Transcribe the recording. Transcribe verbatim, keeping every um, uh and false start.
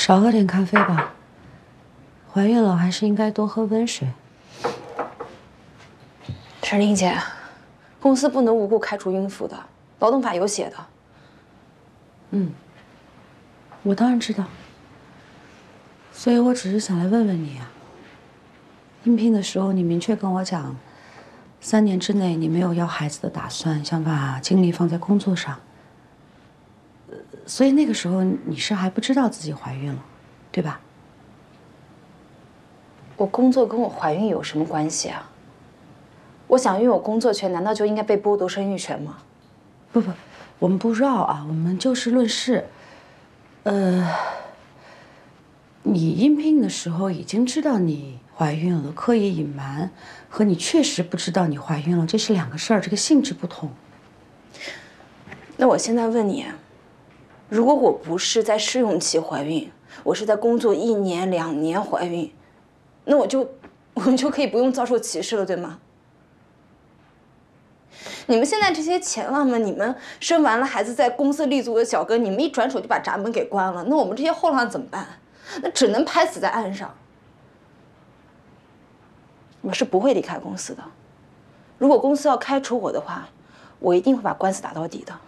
少喝点咖啡吧。怀孕了还是应该多喝温水。 陈玲姐，公司不能无故开除孕妇的，劳动法有写的。 嗯，我当然知道。所以我只是想来问问你啊。应聘的时候你明确跟我讲，三年之内你没有要孩子的打算，想把精力放在工作上。所以那个时候你是还不知道自己怀孕了，对吧？ 我工作跟我怀孕有什么关系啊？我想拥有工作权，难道就应该被剥夺生育权吗？ 不不，我们不绕啊，我们就事论事。呃，你应聘的时候已经知道你怀孕了，刻意隐瞒，和你确实不知道你怀孕了，这是两个事儿，这个性质不同。 那我现在问你，如果我不是在试用期怀孕，我是在工作一年两年怀孕，那我就我们就可以不用遭受歧视了，对吗？你们现在这些钱浪们，你们生完了孩子在公司立足的小哥，你们一转手就把闸门给关了，那我们这些后浪怎么办？那只能拍死在岸上。我是不会离开公司的，如果公司要开除我的话，我一定会把官司打到底的。